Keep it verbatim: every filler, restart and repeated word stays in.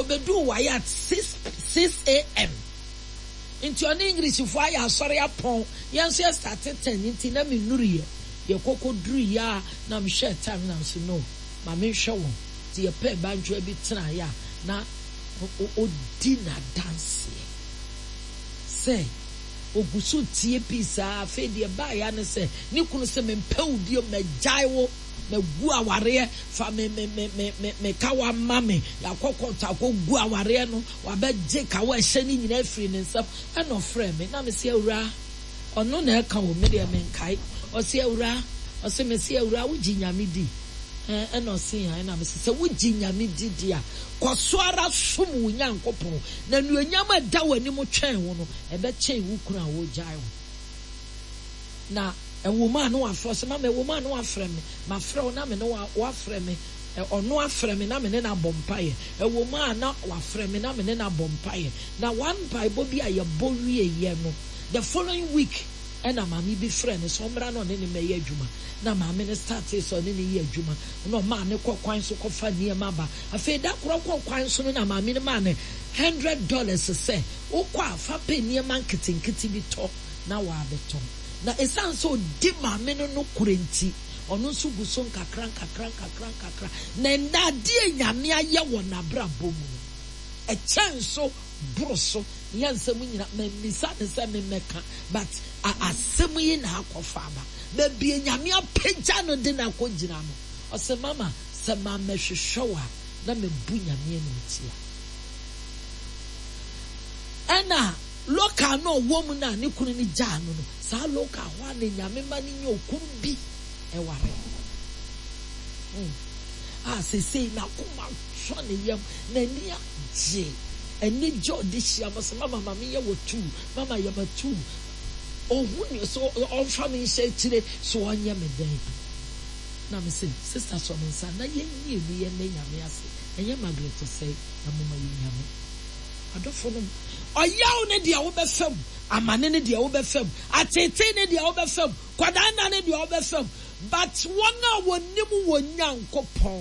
obedu why at six a.m. Into your English if I are sorry upon yes yes started ten into na me nuriye ye koko dru ya na me share time na so no ma me hwe won ti ye pe banjo e bi tena ya na o dina dance say ogusu tie pisa afi de ba ya ne say ni kunu se me mpawudi o me jaiwo me gu aware fa me me me me me kawa mame ya kokota ko gu aware no wa be je kawa ehye ni nyina afiri ne nsam e no frɛ me na me se awura ɔno na ɛka wo me de me nkai o se awura o se me se awura wo ginyame di eh e no se ya na me se wo ginyame di dia kɔso ara som wo nyankopɔn na nuonyam ada wani mo twɛn wo no e be kyɛn wo kura wo gyae wo na a woman no afro se ma me woman no afrɛ me ma frɛ na me no wa frɛ me ɔno afrɛ me na me ne na bompaye a woman na wa frɛ me na me ne na bompaye na one bible bi a ye bowie ye no the following week and a mami bi frɛ ne so mra no ne ne meye adwuma na ma me ne start so ne ne ye adwuma no ma ne kɔ kwan so kɔ fa ne ma ba afei da kɔ kɔ kwan so na ma me ne ma ne one hundred dollars se wo kɔ afa pe ne ma nkitinkiti bi to na wa beto na esan so di maame no no kurenti ono so guso nkakra nkakra nkakra nkakra na ndade nyame aye wo na brabo mu e chenso broso yansem nyina memisa ne se me meka but asem yi na akofa ba ba bie nyame apagya no de na akogina no o se mama se ma mehwehwewa na me bu nyame no tia ana loka no woman na ne kunu ni gya no no sa loka ho na nyame ma ni nye okun bi e ware mm ah se se na kuma so ne yam na ni agye eni jo de hia mo se mama mama ye wo tu mama ye ma tu ohun ni so on fa mi she tire so onye me den na me say sister so me sa na ye ni ebi ye na nyame ase enye Margaret say na mama ye nyame adofo no oyaw ne dia wo be fam amane ne dia wo be fam atete ne dia wo be fam kwadana ne dia wo be fam but wona wonim wo nyankopon